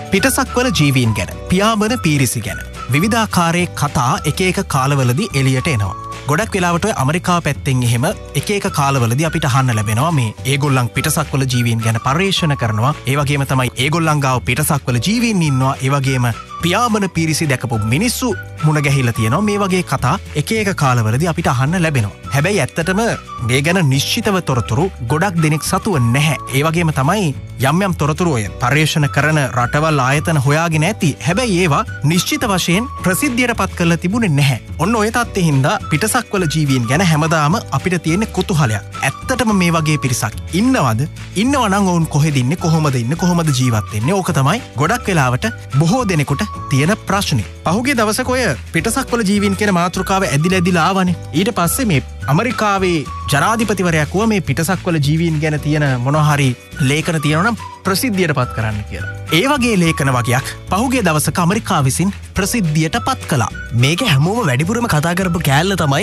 පිටසක්වල ජීවීන් ගැන, පියාඹන පීරිසි ගැන විවිධාකාරයේ කතා එක එක කාලවලදී එළියට එනවා. ගොඩක් වෙලාවට ඔය ඇමරිකාව පැත්තෙන් එහෙම එක එක කාලවලදී අපිට අහන්න ලැබෙනවා මේ ඒගොල්ලන් පිටසක්වල ජීවීන් ගැන පර්යේෂණ කරනවා. ඒ වගේම තමයි ඒගොල්ලන් ගාව පිටසක්වල ජීවීන් ඉන්නවා. ඒ වගේම පියාඹන පීරිසි දැකපු මිනිස්සු මුණ ගැහිලා තියෙනවා. මේ වගේ කතා එක එක කාලවලදී අපිට අහන්න ලැබෙනවා. හැබැයි ඇත්තටම මේ ගැන නිශ්චිතව තොරතුරු ගොඩක් දෙනෙක් සතුව නැහැ. ඒ වගේම තමයි යම් යම් තොරතුරු ඔය පර්යේෂණ කරන රටවල් ආයතන හොයාගෙන ඇති. හැබැයි ඒවා නිශ්චිත වශයෙන් ප්‍රසිද්ධියට පත් කරලා තිබුණේ නැහැ. ඔන්න ඔය තත්ත්වෙ හින්දා පිටසක්වල ජීවීන් ගැන හැමදාම අපිට තියෙන කුතුහලයක්. ඇත්තටම මේ වගේ පිරිසක් ඉන්නවද? ඉන්නවා නම් ඔවුන් කොහෙද ඉන්නේ? කොහොමද ඉන්නේ? කොහොමද ජීවත් වෙන්නේ? ඕක තමයි ගොඩක් වෙලාවට බොහෝ දෙනෙකුට තියෙන ප්‍රශ්නේ. පහුගිය දවසක ඔය පිටසක්වල ජීවීන් කියන මාතෘකාව ඇදිලා ආවනේ. ඊට පස්සේ මේ ඇමරිකාවේ ජනාධිපතිවරයා කිව්වා මේ පිටසක්වල ජීවීන් ගැන තියෙන මොනවා හරි ලේඛන තියෙනවා නම් ප්‍රසිද්ධියට පත් කරන්න කියලා. ඒ වගේ ලේඛන වගේක් පහුගිය දවසක ඇමරිකාව විසින් ප්‍රසිද්ධියට පත් කළා. මේක හැමෝම වැඩිපුරම කතා කරපු කෑල්ල තමයි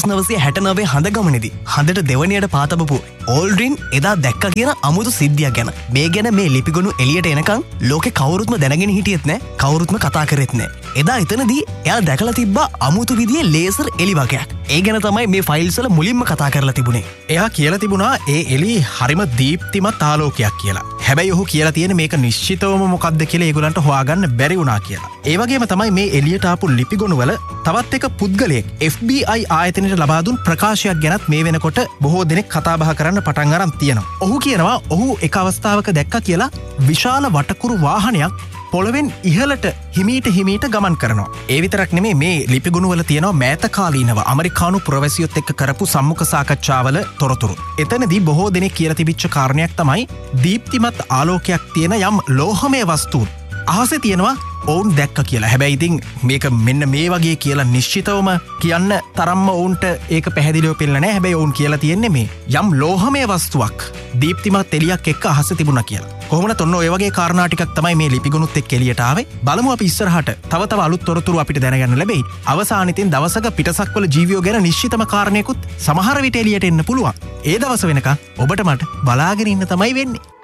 1969 හඳ ගමනේදී හඳට දෙවනියට පාතබපු ඕල්ඩ්‍රින් එදා දැක්ක කියන අමුතු සිද්ධියක් ගැන. මේ ගැන මේ ලිපිගොනු එළියට එනකන් ලෝකේ කවුරුත්ම දැනගෙන හිටියෙත් නැහැ. කවුරුත්ම කතා කරෙත් නැහැ. එදා එතනදී එයා දැකලා තිබ්බා අමුතු විදිහේ ලේසර් එලි වගයක්. ඒ ගැන තමයි මේ ෆයිල්ස් වල මුලින්ම කතා කරලා තිබුණේ. එයා කියලා තිබුණා ඒ එලි හරිම දීප්තිමත් ආලෝකයක් කියලා. හැබැයි ඔහු කියලා තියෙන මේක නිශ්චිතවම මොකක්ද කියලා ඒගොල්ලන්ට හොයාගන්න බැරි වුණා කියලා. ඒ වගේම තමයි මේ එළියට ආපු ලිපිගොනු වල තවත් එක පුද්ගලයෙක් FBI ආයතනයට ලබා දුන් ප්‍රකාශයක් ගැනත් මේ වෙනකොට බොහෝ දෙනෙක් කතා බහ කරන්න පටන් අරන් තියෙනවා. ඔහු කියනවා ඔහු එක අවස්ථාවක දැක්කා කියලා විශාල වටකුරු වාහනයක් පොළවෙන් ඉහළට හිමීට ගමන් කරනවා. ඒ විතරක් නෙමේ මේ ලිපිගුණ වල තියෙනවා මෑත කාලීනව ඇමරිකානු පුරවැසියොත් එක්ක කරපු සම්මුඛ සාකච්ඡාවල තොරතුරු. එතනදී බොහෝ දෙනෙක් කියලා තිබිච්ච කාරණයක් තමයි දීප්තිමත් ආලෝකයක් තියෙන යම් ලෝහමය වස්තුන් අහසේ තියෙනවා ඔවුන් දැක්ක කියලා. හැබැයි ඉතින් මේක මෙන්න මේ වගේ කියලා නිශ්චිතවම කියන්න තරම්ම ඔවුන්ට ඒක පැහැදිලිව පෙන්නලා නැහැ. හැබැයි ඔවුන් කියලා තියෙන්නේ මේ යම් ලෝහමය වස්තුවක් දීප්තිමත් එළියක් එක්ක අහසේ තිබුණා කියලා. කොහොමද ඔන්න ඔය වගේ කාරණා ටිකක් තමයි මේ ලිපිගුණුත් එක්ක එළියට ආවේ. බලමු අපි ඉස්සරහට තව අලුත් තොරතුරු අපිට දැනගන්න ලැබෙයි. අවසානෙතින් දවසක පිටසක්වල ජීවියෝ ගැන නිශ්චිතම කාරණයකුත් සමහර විට එළියට එන්න පුළුවන්. ඒ දවස වෙනකන් ඔබට මට බලාගෙන ඉන්න තමයි වෙන්නේ.